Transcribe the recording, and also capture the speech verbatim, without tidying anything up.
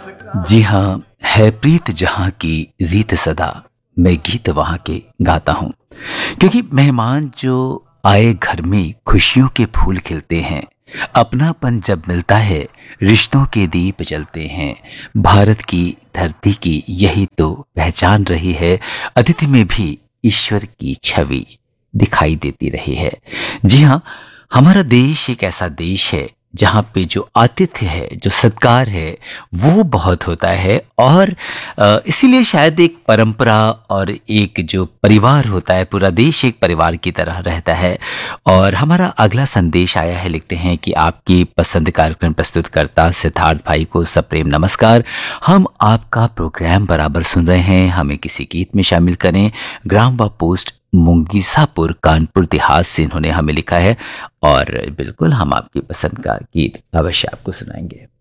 जी हाँ, है प्रीत जहाँ की रीत सदा, मैं गीत वहाँ के गाता हूँ। क्योंकि मेहमान जो आए घर में खुशियों के फूल खिलते हैं, अपनापन जब मिलता है रिश्तों के दीप जलते हैं। भारत की धरती की यही तो पहचान रही है, अतिथि में भी ईश्वर की छवि दिखाई देती रही है। जी हाँ, हमारा देश एक ऐसा देश है जहाँ पे जो आतिथ्य है, जो सत्कार है, वो बहुत होता है। और अ, इसीलिए शायद एक परंपरा और एक जो परिवार होता है, पूरा देश एक परिवार की तरह रहता है। और हमारा अगला संदेश आया है, लिखते हैं कि आपकी पसंद कार्यक्रम प्रस्तुतकर्ता सिद्धार्थ भाई को सप्रेम नमस्कार। हम आपका प्रोग्राम बराबर सुन रहे हैं, हमें किसी गीत में शामिल करें। ग्राम व पोस्ट मुंगीसापुर कानपुर देहात से इन्होंने हमें लिखा है। और बिल्कुल हम आपकी पसंद का गीत अवश्य आपको सुनाएंगे।